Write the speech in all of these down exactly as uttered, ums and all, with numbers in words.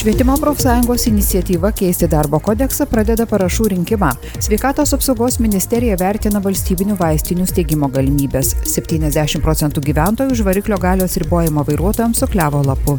Švietimo profsąjungos iniciatyva keisti darbo kodeksą pradeda parašų rinkimą. Sveikatos apsaugos ministerija vertina valstybinių vaistinių steigimo galimybės. septyniasdešimt procentų gyventojų už variklio galios ribojimo vairuotojams sukliavo lapu.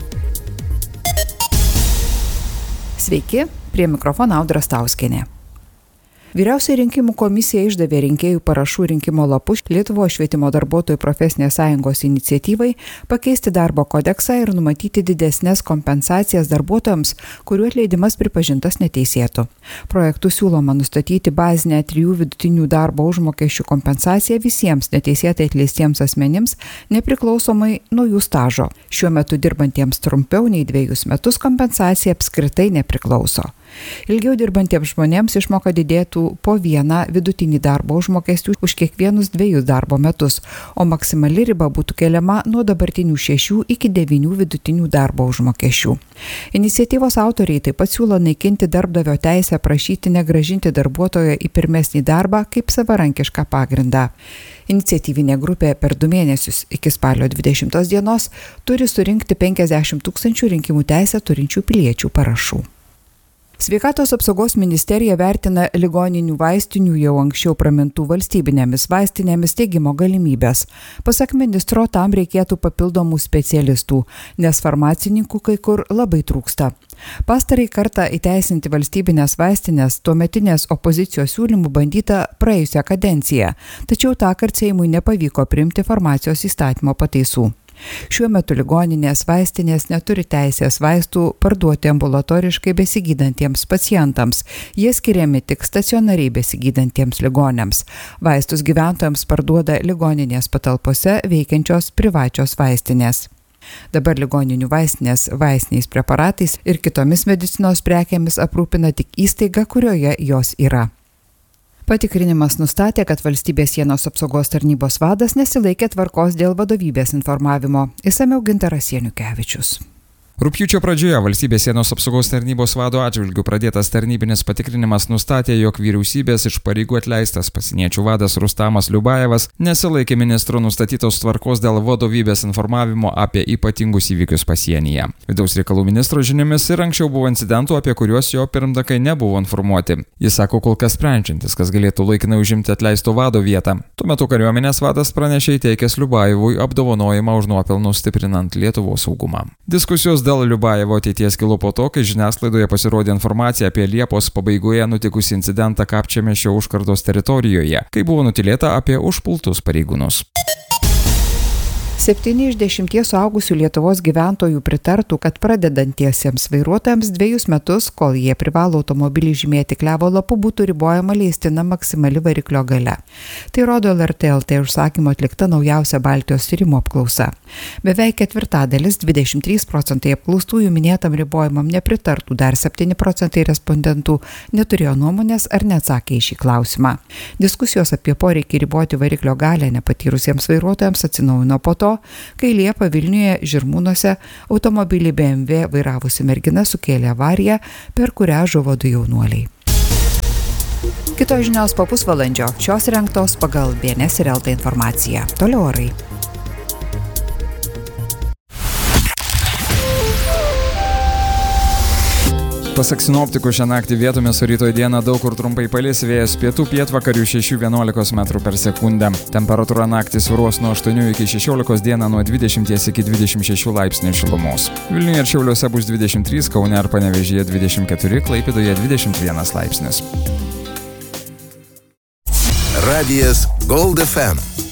Sveiki, prie mikrofono Audra Stauskienė. Vyriausioji rinkimų komisija išdavė rinkėjų parašų rinkimo lapus Lietuvos švietimo darbuotojų profesinės sąjungos iniciatyvai pakeisti darbo kodeksą ir numatyti didesnės kompensacijas darbuotojams, kurių atleidimas pripažintas neteisėtu. Projektu siūloma nustatyti bazinę trijų vidutinių darbo užmokesčių kompensaciją visiems neteisėtai atleistiems asmenims, nepriklausomai nuo jų stažo. Šiuo metu dirbantiems trumpiau nei dviejus metus kompensacija apskritai nepriklauso. Ilgiau dirbantiems žmonėms išmoka didėtų po vieną vidutinį darbo užmokestį už kiekvienus dviejus darbo metus, o maksimali riba būtų keliama nuo dabartinių šešių iki devynių vidutinių darbo užmokesčių. Iniciatyvos autoriai taip pat siūlo naikinti darbdavio teisę prašyti negrąžinti darbuotojo į pirmesnį darbą kaip savarankišką pagrindą. Iniciatyvinė grupė per du mėnesius iki spalio dvidešimtos dienos turi surinkti penkiasdešimt tūkstančių rinkimų teisę turinčių piliečių parašų. Sveikatos apsaugos ministerija vertina ligoninių vaistinių jau anksčiau pramintų valstybinėmis vaistinėmis steigimo galimybės. Pasak ministro, tam reikėtų papildomų specialistų, nes farmacininkų kai kur labai trūksta. Pastarąjį kartą įteisinti valstybinės vaistinės tuometinės opozicijos siūlymų bandyta praėjusią kadenciją, tačiau tąkart Seimui nepavyko priimti farmacijos įstatymo pataisų. Šiuo metu ligoninės vaistinės neturi teisės vaistų parduoti ambulatoriškai besigydantiems pacientams. Jie skiriami tik stacionariai besigydantiems ligoniams. Vaistus gyventojams parduoda ligoninės patalpose veikiančios privačios vaistinės. Dabar ligoninių vaistinės vaistiniais preparatais ir kitomis medicinos prekėmis aprūpina tik įstaiga, kurioje jos yra. Patikrinimas nustatė, kad valstybės sienos apsaugos tarnybos vadas nesilaikė tvarkos dėl vadovybės informavimo. Išsamiau Gintaras Janukevičius. Rugpjūčio pradžioje valstybės sienos apsaugos tarnybos vado atžvilgiu pradėtas tarnybinis patikrinimas nustatė, jog vyriausybės iš pareigų atleistas pasieniečių vadas Rustamas Liubajevas nesilaikė ministro nustatytos tvarkos dėl vadovybės informavimo apie ypatingus įvykius pasienyje. Vidaus reikalų ministro žiniomis ir anksčiau buvo incidentų, apie kuriuos jo pirmtakai nebuvo informuoti. Jis sako, kol kas sprendžiantis, kas galėtų laikinai užimti atleisto vado vietą. Tuo metu kariuomenės vadas pranešė įteikęs Liubajevui apdovanojimą už nuopelnus stiprinant Lietuvos saugumą. Diskusijos dėl Liubajevo ateities kilo po to, kai žiniasklaidoje pasirodė informacija apie Liepos pabaigoje nutikusį incidentą Kapčiamiesčio užkardos teritorijoje, kai buvo nutylėta apie užpultus pareigūnus. Septyni iš dešimties suaugusių Lietuvos gyventojų pritartų, kad pradedantiesiems vairuotojams dviejus metus, kol jie privalo automobilį žymėti klevo lapu, būtų ribojama leistina maksimali variklio galia. Tai rodo L R T L T užsakymo atlikta naujausia Baltijos tyrimų apklausa. Beveik ketvirtadalis, dvidešimt trys procentai apklaustųjų minėtam ribojimam nepritartų, dar septyni procentai respondentų neturėjo nuomonės ar neatsakė į šį klausimą. Diskusijos apie poreikį riboti variklio galią nepatyrusiems vairuotojams atsinaujino po to, kai Liepą Vilniuje Žirmūnuose automobilį B M W vairavusi mergina sukėlė avariją, per kurią žuvo du jaunuoliai. Kitos žinios po pusvalandžio, šios rengtos pagal B N S ir L T informaciją. Toliau orai. Pasak sinoptikų, šią naktį vietomis o rytoj dieną daug kur trumpai palis, vėjas pietų pietvakarių šešių vienuolikos metrų per sekundę. Temperatūra naktį svyruos nuo aštuonių iki šešiolikos, dieną nuo dvidešimties iki dvidešimt šešių laipsnių šilumos. Vilniuje ir Šiauliuose bus dvidešimt trys, Kaune ir Panevėžyje dvidešimt keturi, Klaipėdoje dvidešimt vienas laipsnis. Radijas Gold F M.